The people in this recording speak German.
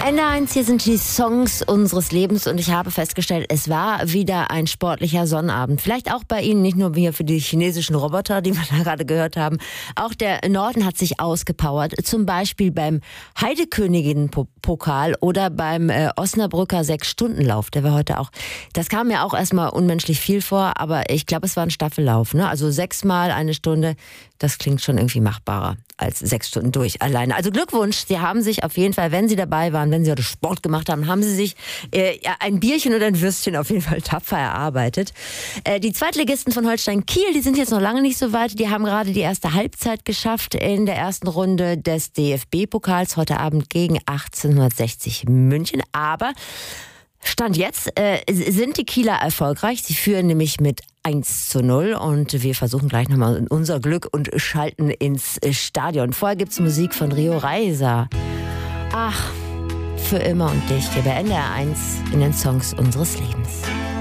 Ende 1, hier sind die Songs unseres Lebens und ich habe festgestellt, es war wieder ein sportlicher Sonnabend. Vielleicht auch bei Ihnen, nicht nur hier für die chinesischen Roboter, die wir da gerade gehört haben. Auch der Norden hat sich ausgepowert, zum Beispiel beim Heidekönigin-Pokal oder beim Osnabrücker 6-Stunden-Lauf. Der war heute auch, das kam mir auch erstmal unmenschlich viel vor, aber ich glaube, es war ein Staffellauf, ne? Also 6-mal eine Stunde, das klingt schon irgendwie machbarer als 6 Stunden durch alleine. Also Glückwunsch, Sie haben sich auf jeden Fall, wenn Sie dabei waren, wenn Sie heute Sport gemacht haben, haben Sie sich ein Bierchen oder ein Würstchen auf jeden Fall tapfer erarbeitet. Die Zweitligisten von Holstein Kiel, die sind jetzt noch lange nicht so weit. Die haben gerade die erste Halbzeit geschafft in der ersten Runde des DFB-Pokals heute Abend gegen 1860 München. Aber Stand jetzt sind die Kieler erfolgreich. Sie führen nämlich mit 1:0 und wir versuchen gleich nochmal unser Glück und schalten ins Stadion. Vorher gibt's Musik von Rio Reiser. Ach, für immer und dich, hier bei NDR 1 in den Songs unseres Lebens.